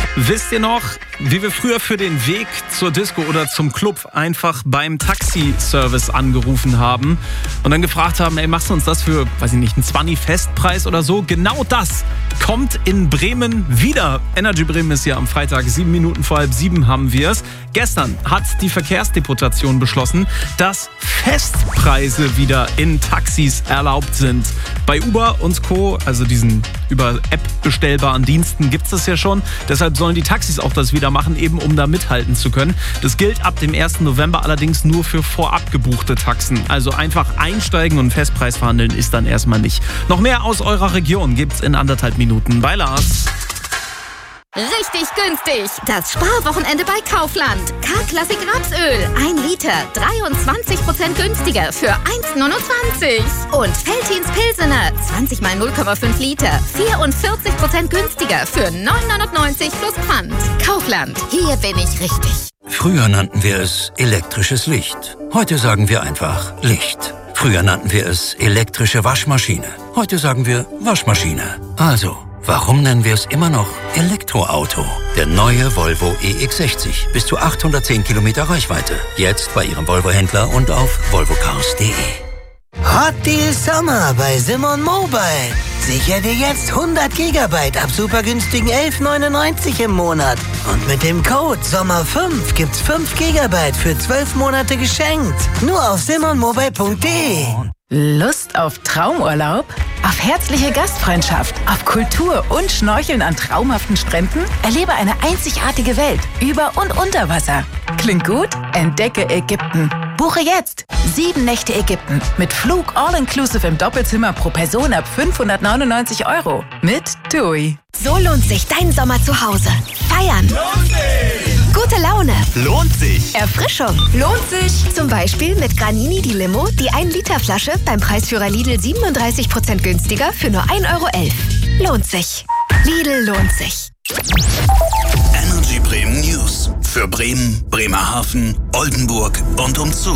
Wisst ihr noch, wie wir früher für den Weg zur Disco oder zum Club einfach beim Taxiservice angerufen haben und dann gefragt haben, ey, machst du uns das für, weiß ich nicht, einen 20-Festpreis oder so? Genau das kommt in Bremen wieder. Energy Bremen ist ja am Freitag, 7 Minuten vor 6:30 haben wir es. Gestern hat die Verkehrsdeputation beschlossen, dass Festpreise wieder in Taxis erlaubt sind. Bei Uber und Co., also diesen über App bestellbaren Diensten, gibt es das ja schon. Deshalb sollen die Taxis auch das wieder machen, eben um da mithalten zu können. Das gilt ab dem 1. November allerdings nur für vorab gebuchte Taxen. Also einfach einsteigen und Festpreis verhandeln ist dann erstmal nicht. Noch mehr aus eurer Region gibt's in 1,5 Minuten bei Lars. Richtig günstig! Das Sparwochenende bei Kaufland. K-Klassik Rapsöl, 1 Liter, 23% günstiger für 1,29. Und Veltins Pilsener, 20 mal 0,5 Liter, 44% günstiger für 9,99 plus Pfand. Kaufland, hier bin ich richtig. Früher nannten wir es elektrisches Licht. Heute sagen wir einfach Licht. Früher nannten wir es elektrische Waschmaschine. Heute sagen wir Waschmaschine. Also, warum nennen wir es immer noch Elektroauto? Der neue Volvo EX60. Bis zu 810 Kilometer Reichweite. Jetzt bei Ihrem Volvo-Händler und auf volvocars.de. Hot Deal Sommer bei Simon Mobile. Sicher dir jetzt 100 GB ab super günstigen 11,99 im Monat. Und mit dem Code SOMMER5 gibt's 5 GB für 12 Monate geschenkt. Nur auf simonmobile.de. Lust auf Traumurlaub? Auf herzliche Gastfreundschaft, auf Kultur und Schnorcheln an traumhaften Stränden? Erlebe eine einzigartige Welt über und unter Wasser. Klingt gut? Entdecke Ägypten. Buche jetzt 7 Nächte Ägypten mit Flug all-inclusive im Doppelzimmer pro Person ab 599 € mit TUI. So lohnt sich dein Sommer zu Hause. Feiern. Lohnt sich! Gute Laune. Lohnt sich! Erfrischung. Lohnt sich. Zum Beispiel mit Granini die Limo, die 1-Liter-Flasche beim Preisführer Lidl 37% günstiger für nur 1,11 €. Lohnt sich. Lidl lohnt sich. Energy Bremen News. Für Bremen, Bremerhaven, Oldenburg und umzu.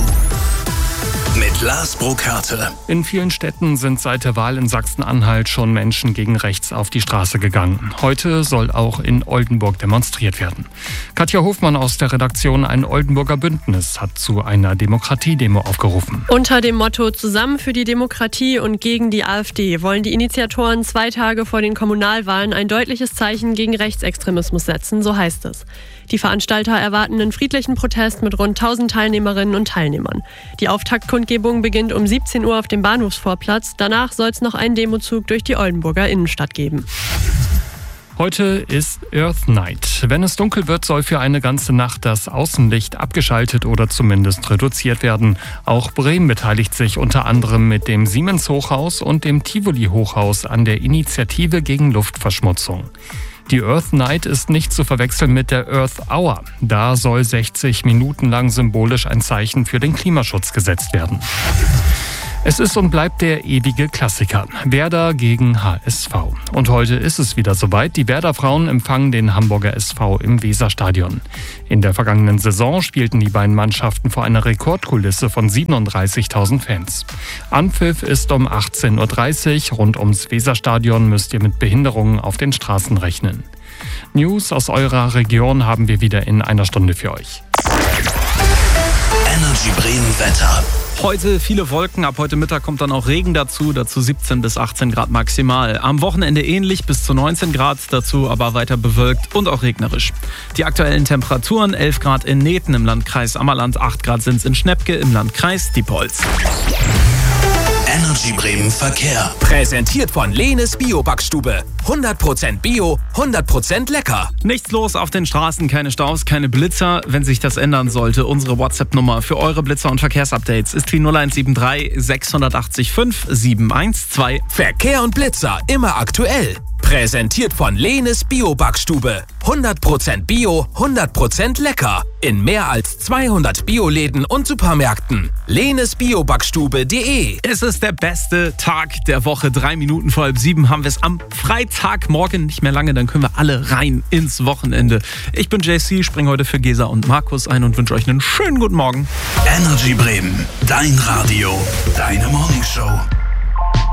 Mit Lars Burkhardt. In vielen Städten sind seit der Wahl in Sachsen-Anhalt schon Menschen gegen rechts auf die Straße gegangen. Heute soll auch in Oldenburg demonstriert werden. Katja Hofmann aus der Redaktion Ein Oldenburger Bündnis hat zu einer Demokratiedemo aufgerufen. Unter dem Motto Zusammen für die Demokratie und gegen die AfD wollen die Initiatoren 2 Tage vor den Kommunalwahlen ein deutliches Zeichen gegen Rechtsextremismus setzen, so heißt es. Die Veranstalter erwarten einen friedlichen Protest mit rund 1000 Teilnehmerinnen und Teilnehmern. Die Auftaktkundgebung beginnt um 17 Uhr auf dem Bahnhofsvorplatz. Danach soll es noch einen Demozug durch die Oldenburger Innenstadt geben. Heute ist Earth Night. Wenn es dunkel wird, soll für eine ganze Nacht das Außenlicht abgeschaltet oder zumindest reduziert werden. Auch Bremen beteiligt sich unter anderem mit dem Siemens Hochhaus und dem Tivoli Hochhaus an der Initiative gegen Luftverschmutzung. Die Earth Night ist nicht zu verwechseln mit der Earth Hour. Da soll 60 Minuten lang symbolisch ein Zeichen für den Klimaschutz gesetzt werden. Es ist und bleibt der ewige Klassiker. Werder gegen HSV. Und heute ist es wieder soweit. Die Werder-Frauen empfangen den Hamburger SV im Weserstadion. In der vergangenen Saison spielten die beiden Mannschaften vor einer Rekordkulisse von 37.000 Fans. Anpfiff ist um 18:30 Uhr. Rund ums Weserstadion müsst ihr mit Behinderungen auf den Straßen rechnen. News aus eurer Region haben wir wieder in einer Stunde für euch. Energy Bremen Wetter. Heute viele Wolken, ab heute Mittag kommt dann auch Regen dazu 17 bis 18 Grad maximal. Am Wochenende ähnlich bis zu 19 Grad, dazu aber weiter bewölkt und auch regnerisch. Die aktuellen Temperaturen: 11 Grad in Nethen im Landkreis Ammerland, 8 Grad sind es in Schnepke im Landkreis Diepholz. Energy Bremen Verkehr. Präsentiert von Lehnes Bio-Backstube. 100% Bio, 100% lecker. Nichts los auf den Straßen, keine Staus, keine Blitzer. Wenn sich das ändern sollte, unsere WhatsApp-Nummer für eure Blitzer- und Verkehrsupdates ist die 0173 680 5 712. Verkehr und Blitzer immer aktuell. Präsentiert von Lehnes Bio-Backstube. 100% Bio, 100% lecker. In mehr als 200 Bioläden und Supermärkten. lehnesbiobackstube.de. Es ist der beste Tag der Woche. 3 Minuten vor 6:30 haben wir es am Freitagmorgen. Nicht mehr lange, dann können wir alle rein ins Wochenende. Ich bin JC, springe heute für Gesa und Markus ein und wünsche euch einen schönen guten Morgen. Energy Bremen, dein Radio, deine Morningshow.